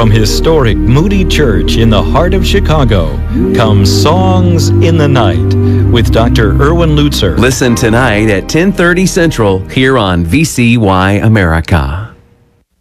From historic Moody Church in the heart of Chicago comes Songs in the Night with Dr. Erwin Lutzer. Listen tonight at 10:30 Central here on VCY America.